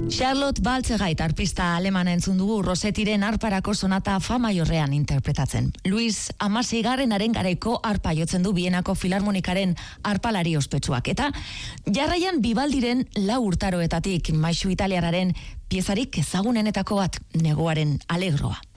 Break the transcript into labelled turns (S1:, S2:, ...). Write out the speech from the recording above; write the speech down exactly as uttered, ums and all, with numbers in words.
S1: Charlotte Baltzegait arpista alemana entzun dugu Rossettiren arparako sonata fa maiorrean interpretatzen. Luis Amaseigarrenaren garaiko arpa jotzen du Bienako Filarmonikaren arpalari ospetsuak. Eta jarraian Vivaldiren lau urtaroetatik maisu italiararen piezarik ezagunenetako bat, Neguaren Alegroa.